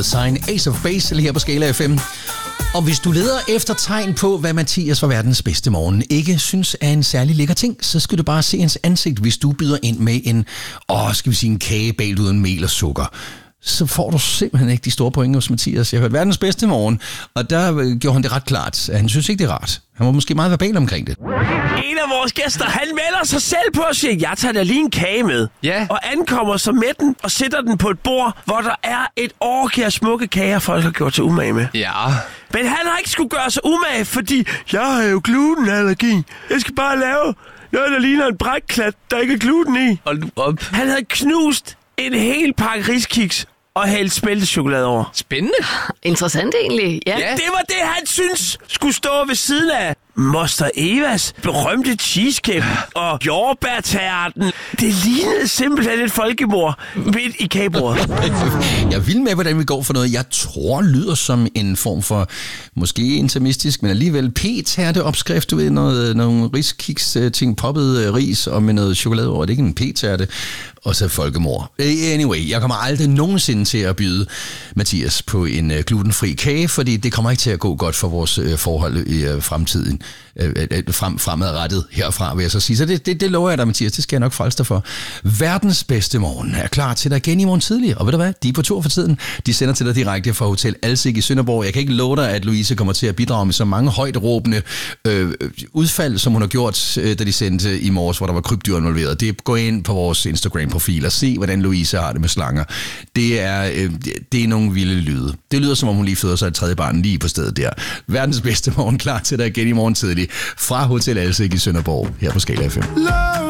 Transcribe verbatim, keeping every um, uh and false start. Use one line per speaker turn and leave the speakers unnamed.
the Sign, Ace of Base, lige her på Skala F M. Og hvis du leder efter tegn på, hvad Mathias fra verdens bedste morgen ikke synes er en særlig lækker ting, så skal du bare se hans ansigt, hvis du byder ind med en, åh, skal vi sige en kage bagt uden mel og sukker. Så får du simpelthen ikke de store point hos Mathias. Jeg har hørt verdens bedste morgen, og der gjorde han det ret klart. Han synes ikke, det er rart. Han var måske meget verbal omkring det.
En af vores gæster, han melder sig selv på og siger, jeg tager da lige en kage med.
Ja.
Og ankommer så med den og sætter den på et bord, hvor der er et orgie af smukke kager, folk har gjort sig umage med.
Ja.
Men han har ikke skulle gøre sig umage, fordi jeg har jo glutenallergi. Jeg skal bare lave noget, der ligner en brækklat, der ikke er gluten i.
Hold nu op.
Han havde knust en hel pakke riskiks og hældt smeltechokolade over.
Spændende.
Interessant egentlig, ja.
Ja.
Det var det, han synes skulle stå ved siden af Moster Evas berømte cheesecake og jordbærtærten. Det lignede simpelthen et folkemord midt i kagebordet.
Jeg er vild med, hvordan vi går for noget, jeg tror lyder som en form for, måske intimistisk, men alligevel p-tærte-opskrift. Du ved, noget, nogle riskiks-ting, poppet ris og med noget chokolade over. Det er ikke en p-tærte. Og så folkemord. Anyway, jeg kommer aldrig nogensinde til at byde Mathias på en glutenfri kage, fordi det kommer ikke til at gå godt for vores forhold i fremtiden. Frem, fremadrettet herfra, vil jeg så sige. Så det, det, det lover jeg dig, Mathias. Det skal jeg nok frelse dig for. Verdens bedste morgen er klar til dig igen i morgen tidlig. Og ved du hvad? De er på tur for tiden. De sender til dig direkte fra Hotel Alsik i Sønderborg. Jeg kan ikke love dig, at Louise kommer til at bidrage med så mange højt råbende øh, udfald, som hun har gjort, øh, da de sendte i morges, hvor der var krybdyr involveret. Det gå ind på vores Instagram-profil og se, hvordan Louise har det med slanger. Det er, øh, det er nogle vilde lyde. Det lyder, som om hun lige føder sig et tredje barn lige på stedet der. Verdens bedste morgen klar til dig igen i morgen tidlig fra Hotel Alsik i Sønderborg her på Skala F M.